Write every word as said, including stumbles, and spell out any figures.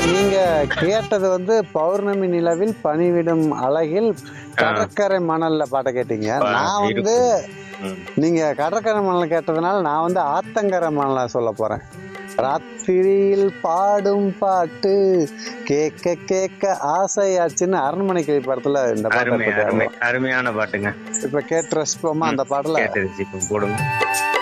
நீங்க கேட்டது வந்து பௌர்ணமி நிலவில் பனிவிடும் அழகில் ஆ, கடற்கரை மணல்ல பாட்ட கேட்டீங்க. ப- நான் வந்து இருக்கும். ம். நீங்க கடற்கரை மணல் கேட்டதுனால நான் வந்து ஆத்தங்கரை மணலா சொல்ல போறேன். ராத்திரியில் பாடும் பாட்டு கேட்க கேட்க ஆசையாச்சுன்னு அரண்மனை கிளி படத்துல இந்த பாட்டை அருமை போட்டு அருமை ஆடுவோம். அருமையான பாட்டுங்க. இப்ப கேட்டு ரசிப்போமா ம். அந்த பாடல? கேட்டுருச்சு, இப்போ போடுங்க.